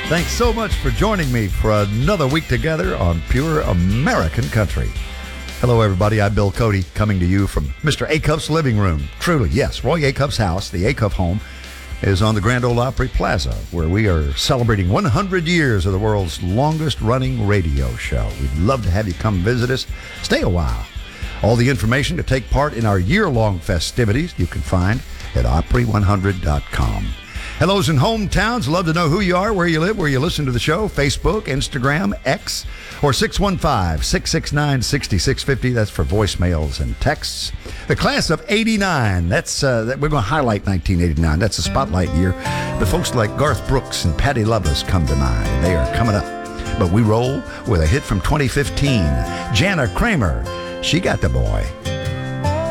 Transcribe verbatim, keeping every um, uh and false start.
Thanks so much for joining me for another week together on Pure American Country. Hello, everybody. I'm Bill Cody, coming to you from Mister Acuff's living room. Truly, yes, Roy Acuff's house, the Acuff home, is on the Grand Ole Opry Plaza, where we are celebrating one hundred years of the world's longest-running radio show. We'd love to have you come visit us. Stay a while. All the information to take part in our year-long festivities you can find at opry one hundred dot com. Hellos in hometowns. Love to know who you are, where you live, where you listen to the show. Facebook, Instagram, X, or six one five, six six nine, six six five zero. That's for voicemails and texts. The class of eighty-nine. That's uh, that we're going to highlight nineteen eighty-nine. That's a spotlight year. The folks like Garth Brooks and Patti Loveless come to mind, and they are coming up. But we roll with a hit from twenty fifteen. Jana Kramer. She got the boy.